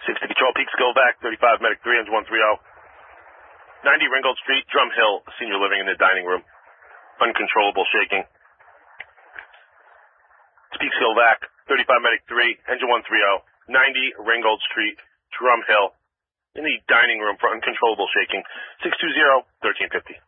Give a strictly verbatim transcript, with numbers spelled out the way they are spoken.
six to control, Peekskill-Vac, thirty-five, Medic three, engine one three zero. ninety Ringgold Street, Drum Hill, senior living in the dining room. Uncontrollable shaking. Peekskill-Vac, thirty-five, Medic three, engine one three zero. ninety Ringgold Street, Drum Hill, in the dining room for uncontrollable shaking. six two zero, one three five zero.